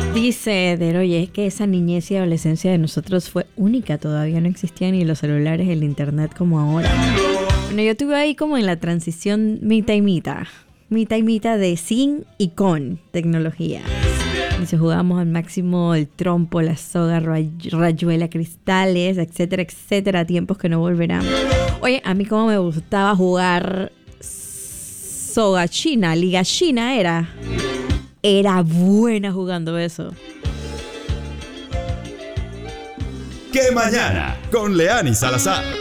Dice Eder, oye, es que esa niñez y adolescencia de nosotros fue única, todavía no existían ni los celulares, el internet como ahora. Bueno, yo estuve ahí como en la transición mitad y mitad de sin y con tecnología. Dice, jugábamos al máximo el trompo, la soga, rayuela, cristales, etcétera, etcétera, tiempos que no volverán. Oye, a mí como me gustaba jugar soga china, liga china era buena jugando eso. ¡Qué mañana! Con Leani Salazar.